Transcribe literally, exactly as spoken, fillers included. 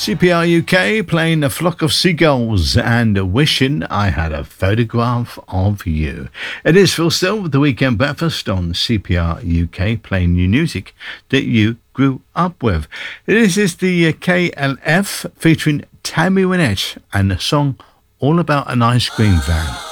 C P R U K playing A Flock of Seagulls and Wishing I Had a Photograph of You. It is Phil Still with the Weekend Breakfast on C P R U K, playing new music that you grew up with. This is the K L F featuring Tammy Wynette and the song All About an Ice Cream Van.